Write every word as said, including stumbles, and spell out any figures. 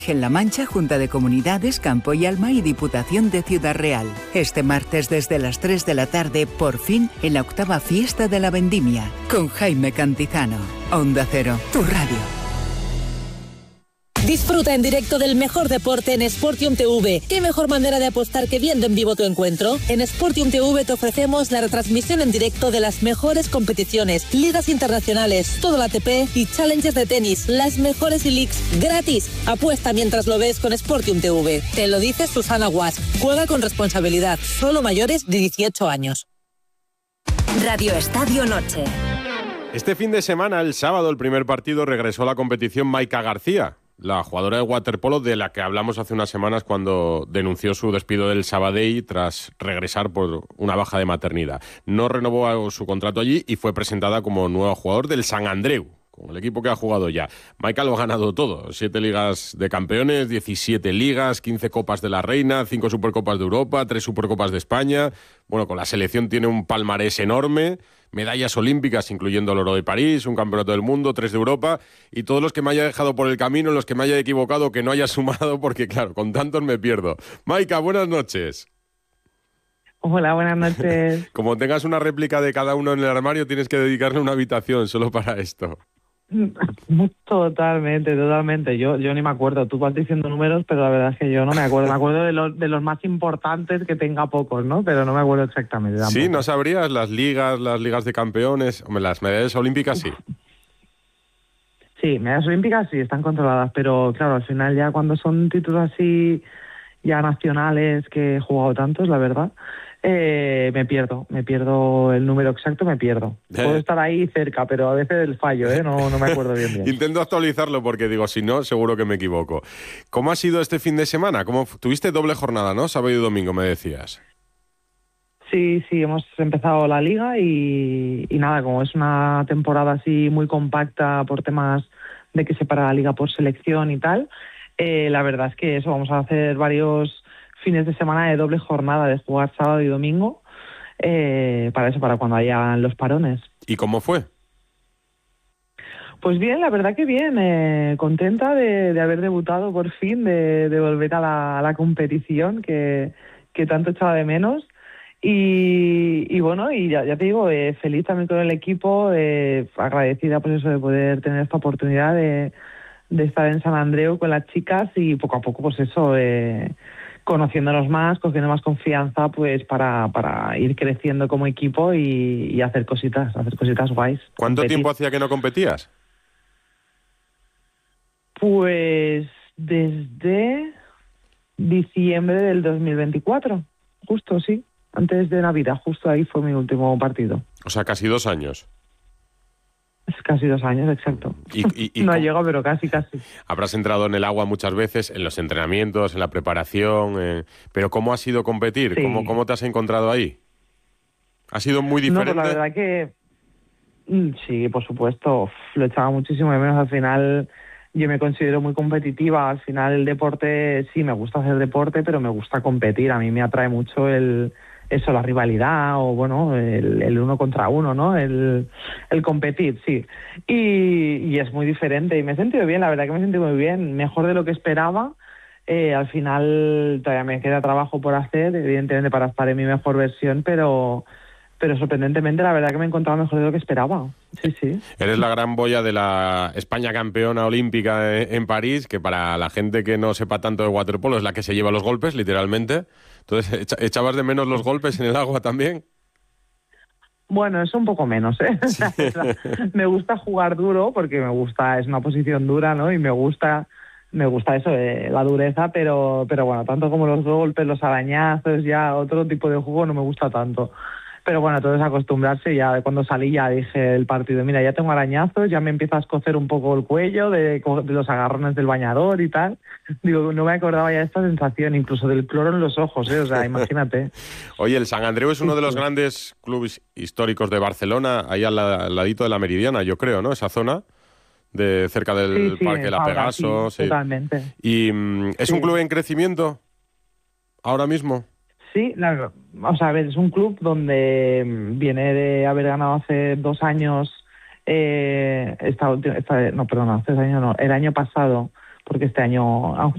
En La Mancha, Junta de Comunidades, Campo y Alma y Diputación de Ciudad Real. Este martes desde las tres de la tarde, por fin, en la octava fiesta de la Vendimia, con Jaime Cantizano. Onda Cero, tu radio. Disfruta en directo del mejor deporte en Sportium T V. ¿Qué mejor manera de apostar que viendo en vivo tu encuentro? En Sportium T V te ofrecemos la retransmisión en directo de las mejores competiciones, ligas internacionales, todo la A T P y Challengers de tenis, las mejores e-leagues gratis. Apuesta mientras lo ves con Sportium T V. Te lo dice Susana Guas. Juega con responsabilidad. Solo mayores de dieciocho años. Radio Estadio Noche. Este fin de semana, el sábado, el primer partido, regresó a la competición Maika García, la jugadora de waterpolo de la que hablamos hace unas semanas cuando denunció su despido del Sabadell tras regresar por una baja de maternidad. No renovó su contrato allí y fue presentada como nuevo jugador del Sant Andreu, con el equipo que ha jugado ya. Maika lo ha ganado todo: siete ligas de campeones, diecisiete ligas, quince copas de la reina, cinco supercopas de Europa, tres supercopas de España. Bueno, con la selección tiene un palmarés enorme. Medallas olímpicas, incluyendo el oro de París, un campeonato del mundo, tres de Europa, y todos los que me haya dejado por el camino, los que me haya equivocado, que no haya sumado, porque claro, con tantos me pierdo. Maika, buenas noches. Hola, buenas noches. Como tengas una réplica de cada uno en el armario, tienes que dedicarle una habitación solo para esto. Totalmente, totalmente. Yo, yo ni me acuerdo. Tú vas diciendo números, pero la verdad es que yo no me acuerdo. Me acuerdo de los, de los más importantes, que tenga pocos, ¿no? Pero no me acuerdo exactamente. Tampoco. Sí, ¿no sabrías las ligas, las ligas de campeones? Hombre, las medallas olímpicas sí. Sí, medallas olímpicas sí, están controladas, pero claro, al final ya cuando son títulos así ya nacionales, que he jugado tantos, la verdad, eh, me pierdo, me pierdo el número exacto, me pierdo. Puedo estar ahí cerca, pero a veces el fallo, ¿eh? No, no me acuerdo bien bien. Intento actualizarlo porque digo, si no, seguro que me equivoco. ¿Cómo ha sido este fin de semana? ¿Cómo tuviste doble jornada, no? Sábado y domingo, me decías. Sí, sí, hemos empezado la liga y, y nada, como es una temporada así muy compacta por temas de que se para la liga por selección y tal, eh, la verdad es que eso, vamos a hacer varios fines de semana de doble jornada, de jugar sábado y domingo, eh, para eso, para cuando hayan los parones. ¿Y cómo fue? Pues bien, la verdad que bien, eh, contenta de, de haber debutado por fin, de, de volver a la, a la competición que, que tanto echaba de menos. Y, y bueno, y ya, ya te digo, eh, feliz también con el equipo, eh, agradecida pues eso de poder tener esta oportunidad de, de estar en Sant Andreu con las chicas y poco a poco pues eso, eh, conociéndonos más, cogiendo más confianza pues para, para ir creciendo como equipo y, y hacer cositas, hacer cositas guays. ¿Cuánto competir. tiempo hacía que no competías? Pues desde diciembre del dos mil veinticuatro, justo, sí. Antes de Navidad, justo ahí fue mi último partido. O sea, casi dos años. Es casi dos años, exacto. Y, y, y no ha ¿cómo? llegado, pero casi, casi. Habrás entrado en el agua muchas veces, en los entrenamientos, en la preparación, eh, pero ¿cómo ha sido competir? Sí. ¿Cómo, ¿Cómo te has encontrado ahí? ¿Ha sido muy No, diferente? pues la verdad que mm, sí, por supuesto, uf, lo echaba muchísimo de menos. Al final yo me considero muy competitiva. Al final el deporte, sí, me gusta hacer deporte, pero me gusta competir. A mí me atrae mucho el... eso, la rivalidad o, bueno, el, el uno contra uno, ¿no? El, el competir, sí. Y, y es muy diferente y me he sentido bien, la verdad que me he sentido muy bien, mejor de lo que esperaba. Eh, al final todavía me queda trabajo por hacer, evidentemente para estar en mi mejor versión, pero, pero sorprendentemente la verdad que me he encontrado mejor de lo que esperaba. Sí, sí. Eres la gran boya de la España campeona olímpica en París, que para la gente que no sepa tanto de waterpolo es la que se lleva los golpes, literalmente. Entonces, ¿echabas de menos los golpes en el agua también? Bueno, eso un poco menos, ¿eh? Sí. Me gusta jugar duro porque me gusta, es una posición dura, ¿no? Y me gusta, me gusta eso, eh, la dureza, pero, pero bueno, tanto como los golpes, los arañazos, ya otro tipo de juego no me gusta tanto. Pero bueno, todo es acostumbrarse. Ya cuando salí ya dije el partido, mira, ya tengo arañazos, ya me empieza a escocer un poco el cuello de, de los agarrones del bañador y tal. Digo, no me acordaba ya de esta sensación, incluso del cloro en los ojos, ¿eh? O sea, imagínate. Oye, el Sant Andreu es uno de los grandes clubes históricos de Barcelona, ahí al, al ladito de la Meridiana, yo creo, ¿no? Esa zona de cerca del sí, sí, Parque La Pegaso. Sí, sí. Totalmente. ¿Y mm, es sí. un club en crecimiento ahora mismo? Sí, la, o sea, a ver, es un club donde viene de haber ganado hace dos años, eh, esta, esta, no, perdón, hace dos años no, el año pasado, porque este año han